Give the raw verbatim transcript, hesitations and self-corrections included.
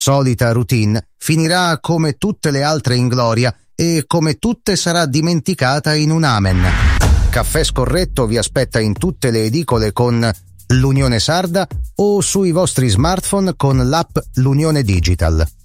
solita routine, finirà come tutte le altre in gloria e come tutte sarà dimenticata in un amen. Caffè Scorretto vi aspetta in tutte le edicole con l'Unione Sarda o sui vostri smartphone con l'app L'Unione Digital.